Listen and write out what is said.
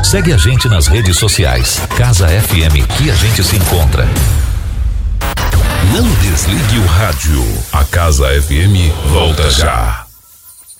Segue a gente nas redes sociais. Casa FM, que a gente se encontra. Não desligue o rádio. A Casa FM volta já.